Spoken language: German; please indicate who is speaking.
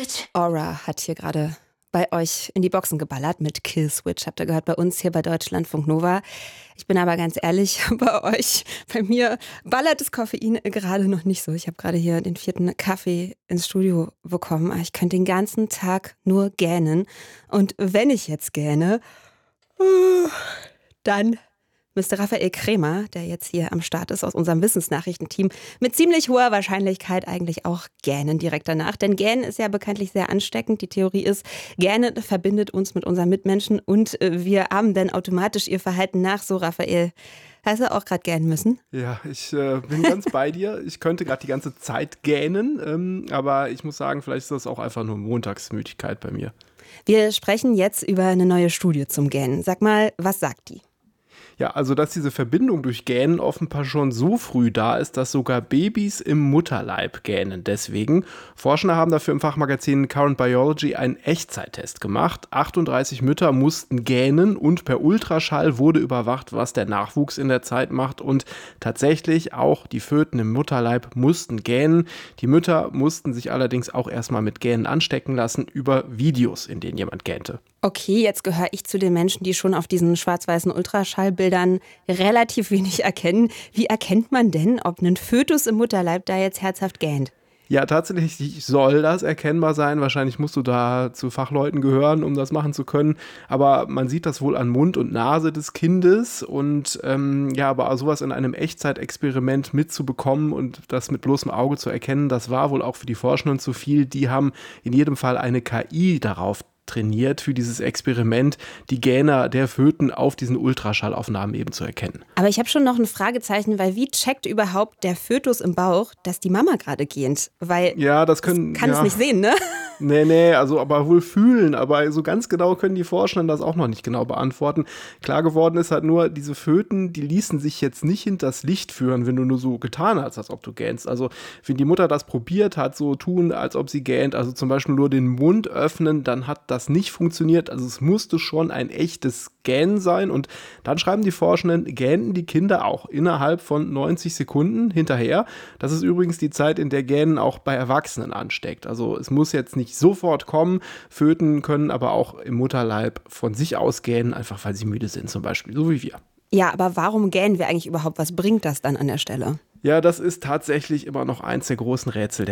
Speaker 1: Switch.
Speaker 2: Aura hat hier gerade bei euch in die Boxen geballert mit Kill Switch. Habt ihr gehört, bei uns hier bei Deutschlandfunk Nova. Ich bin aber ganz ehrlich, bei mir ballert das Koffein gerade noch nicht so. Ich habe gerade hier den 4. Kaffee ins Studio bekommen. Ich könnte den ganzen Tag nur gähnen. Und wenn ich jetzt gähne, dann müsste Raphael Krämer, der jetzt hier am Start ist aus unserem Wissensnachrichtenteam, mit ziemlich hoher Wahrscheinlichkeit eigentlich auch gähnen direkt danach. Denn Gähnen ist ja bekanntlich sehr ansteckend. Die Theorie ist, Gähnen verbindet uns mit unseren Mitmenschen und wir ahmen dann automatisch ihr Verhalten nach. So, Raphael, hast du auch gerade gähnen müssen?
Speaker 3: Ja, ich bin ganz bei dir. Ich könnte gerade die ganze Zeit gähnen, aber ich muss sagen, vielleicht ist das auch einfach nur Montagsmüdigkeit bei mir.
Speaker 2: Wir sprechen jetzt über eine neue Studie zum Gähnen. Sag mal, was sagt die?
Speaker 3: Ja, also dass diese Verbindung durch Gähnen offenbar schon so früh da ist, dass sogar Babys im Mutterleib gähnen. Deswegen, Forscher haben dafür im Fachmagazin Current Biology einen Echtzeittest gemacht. 38 Mütter mussten gähnen und per Ultraschall wurde überwacht, was der Nachwuchs in der Zeit macht. Und tatsächlich auch die Föten im Mutterleib mussten gähnen. Die Mütter mussten sich allerdings auch erstmal mit Gähnen anstecken lassen über Videos, in denen jemand gähnte.
Speaker 2: Okay, jetzt gehöre ich zu den Menschen, die schon auf diesen schwarz-weißen Ultraschallbildern relativ wenig erkennen. Wie erkennt man denn, ob ein Fötus im Mutterleib da jetzt herzhaft gähnt?
Speaker 3: Ja, tatsächlich soll das erkennbar sein. Wahrscheinlich musst du da zu Fachleuten gehören, um das machen zu können. Aber man sieht das wohl an Mund und Nase des Kindes. Und aber sowas in einem Echtzeitexperiment mitzubekommen und das mit bloßem Auge zu erkennen, das war wohl auch für die Forschenden zu viel. Die haben in jedem Fall eine KI darauf trainiert für dieses Experiment, die Gähner der Föten auf diesen Ultraschallaufnahmen eben zu erkennen.
Speaker 2: Aber ich habe schon noch ein Fragezeichen, weil wie checkt überhaupt der Fötus im Bauch, dass die Mama gerade gähnt? Weil
Speaker 3: ja, das
Speaker 2: kann es nicht sehen, ne?
Speaker 3: Nee, aber wohl fühlen. Aber so ganz genau können die Forschenden das auch noch nicht genau beantworten. Klar geworden ist halt nur, diese Föten, die ließen sich jetzt nicht hinters Licht führen, wenn du nur so getan hast, als ob du gähnst. Also wenn die Mutter das probiert hat, so tun, als ob sie gähnt, also zum Beispiel nur den Mund öffnen, dann hat das nicht funktioniert. Also es musste schon ein echtes Gähnen sein. Und dann schreiben die Forschenden, gähnten die Kinder auch innerhalb von 90 Sekunden hinterher. Das ist übrigens die Zeit, in der Gähnen auch bei Erwachsenen ansteckt. Also es muss jetzt nicht sofort kommen. Föten können aber auch im Mutterleib von sich aus gähnen, einfach weil sie müde sind zum Beispiel, so wie wir.
Speaker 2: Ja, aber warum gähnen wir eigentlich überhaupt? Was bringt das dann an der Stelle?
Speaker 3: Ja, das ist tatsächlich immer noch eins der großen Rätsel der